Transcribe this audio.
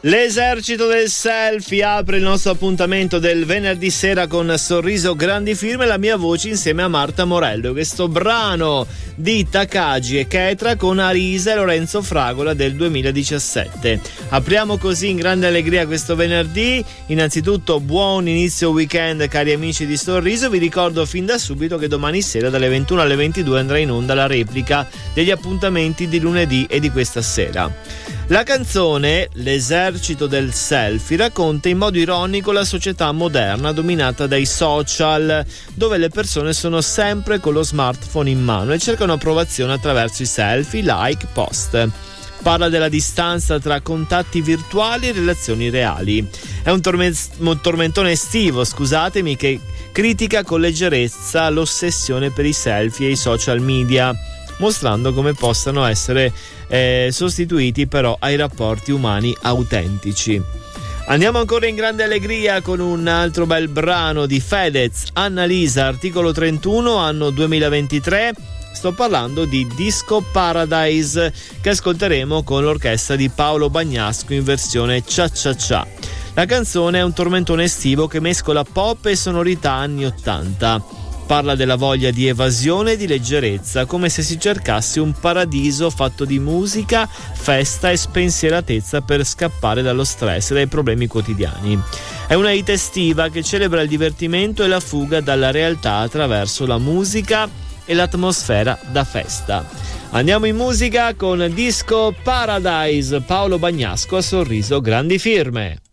L'esercito del selfie apre il nostro appuntamento del venerdì sera con Sorriso Grandi Firme, la mia voce insieme a Marta Morello. Questo brano di Takagi e Ketra con Arisa e Lorenzo Fragola del 2017. Apriamo così in grande allegria questo venerdì. Innanzitutto buon inizio weekend cari amici di Sorriso. Vi ricordo fin da subito che domani sera dalle 21 alle 22 andrà in onda la replica degli appuntamenti di lunedì e di questa sera. La canzone L'esercito del selfie racconta in modo ironico la società moderna dominata dai social, dove le persone sono sempre con lo smartphone in mano e cercano approvazione attraverso i selfie, like, post. Parla della distanza tra contatti virtuali e relazioni reali. È un tormentone estivo, scusatemi, che critica con leggerezza l'ossessione per i selfie e i social media, mostrando come possano essere sostituiti però ai rapporti umani autentici. Andiamo ancora in grande allegria con un altro bel brano di Fedez, Annalisa, articolo 31, anno 2023. Sto parlando di Disco Paradise, che ascolteremo con l'orchestra di Paolo Bagnasco in versione Cia Cia Cia. La canzone è un tormentone estivo che mescola pop e sonorità anni 80. Parla della voglia di evasione e di leggerezza, come se si cercasse un paradiso fatto di musica, festa e spensieratezza per scappare dallo stress e dai problemi quotidiani. È una hit estiva che celebra il divertimento e la fuga dalla realtà attraverso la musica e l'atmosfera da festa. Andiamo in musica con Disco Paradise, Paolo Bagnasco a Sorriso Grandi Firme.